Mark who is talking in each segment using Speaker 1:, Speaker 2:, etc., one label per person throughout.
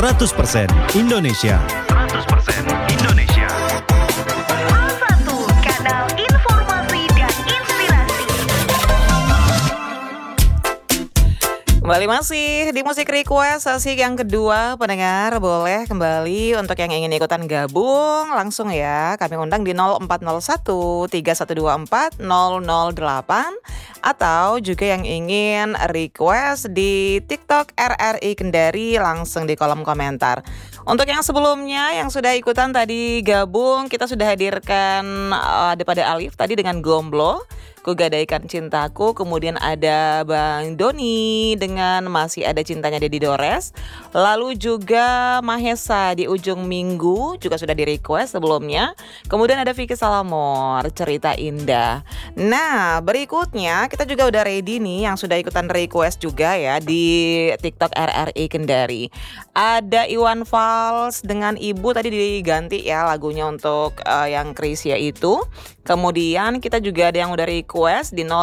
Speaker 1: 100% Indonesia. 100% Indonesia.
Speaker 2: Pro 1, kanal informasi dan inspirasi.
Speaker 3: Kembali masih di Musik Request sesi yang kedua. Pendengar boleh kembali untuk yang ingin ikutan gabung langsung ya. Kami undang di 0401 3124 008 atau juga yang ingin request di TikTok RRI Kendari langsung di kolom komentar. Untuk yang sebelumnya yang sudah ikutan tadi gabung, kita sudah hadirkan daripada Alif tadi dengan Gomblo, Ku Gadaikan Cintaku. Kemudian ada Bang Doni dengan Masih Ada Cintanya Dedi Dores. Lalu juga Mahesa di Ujung Minggu juga sudah di request sebelumnya. Kemudian ada Vicky Salamor, Cerita Indah. Nah berikutnya kita juga udah ready nih yang sudah ikutan request juga ya di TikTok RRI Kendari. Ada Iwan Fals dengan Ibu tadi diganti ya lagunya untuk yang Krisya itu. Kemudian kita juga ada yang udah request di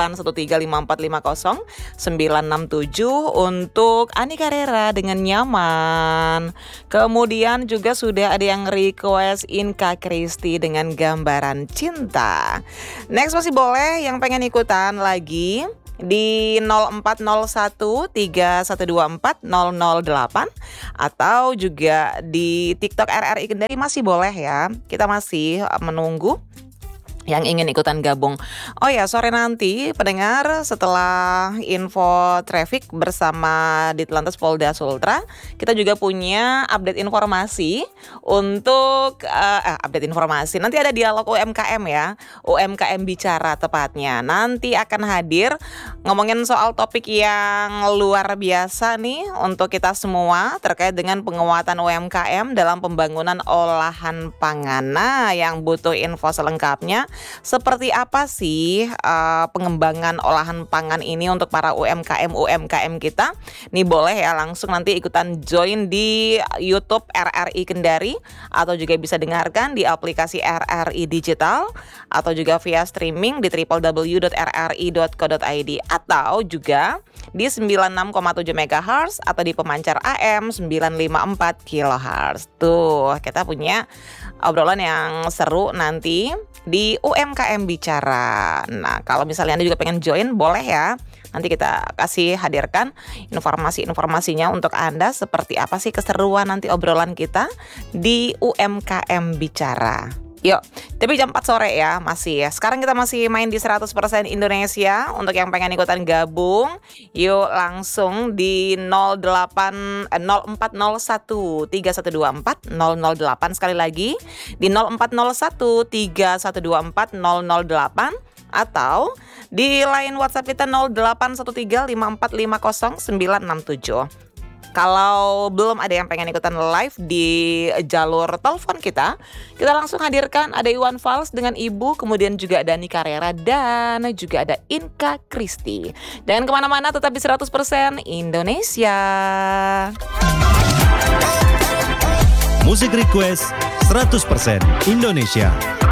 Speaker 3: 08135450 967 untuk Ani Carrera dengan Nyaman. Kemudian juga sudah ada yang request Inka Kristi dengan Gambaran Cinta. Next masih boleh yang pengen ikutan lagi di 0401 3124 008 atau juga di TikTok RRI Kendari masih boleh ya. Kita masih menunggu yang ingin ikutan gabung. Oh ya, sore nanti pendengar setelah info traffic bersama Ditlantas Polda Sultra, kita juga punya update informasi untuk update informasi. Nanti ada dialog UMKM ya, UMKM Bicara tepatnya. Nanti akan hadir ngomongin soal topik yang luar biasa nih untuk kita semua terkait dengan penguatan UMKM dalam pembangunan olahan pangan. Nah, yang butuh info selengkapnya seperti apa sih pengembangan olahan pangan ini untuk para UMKM kita? Nih boleh ya langsung nanti ikutan join di YouTube RRI Kendari atau juga bisa dengarkan di aplikasi RRI Digital atau juga via streaming di www.rri.co.id atau juga di 96,7 MHz atau di pemancar AM 954 kHz. Tuh, kita punya obrolan yang seru nanti di UMKM Bicara. Nah, kalau misalnya Anda juga pengen join, boleh ya. Nanti kita kasih hadirkan informasi-informasinya untuk Anda seperti apa sih keseruan nanti obrolan kita di UMKM Bicara. Yuk, tapi jam 4 sore ya masih ya. Sekarang kita masih main di 100% Indonesia. Untuk yang pengen ikutan gabung, yuk langsung di 0401 3124 008. Sekali lagi di 0401 3124 008 atau di line WhatsApp kita 08135450 967. Kalau belum ada yang pengen ikutan live di jalur telepon kita langsung hadirkan ada Iwan Fals dengan Ibu, kemudian juga ada Ani Carrera dan juga ada Inka Kristi. Jangan kemana-mana, tetap di 100% Indonesia.
Speaker 1: Musik Request 100% Indonesia.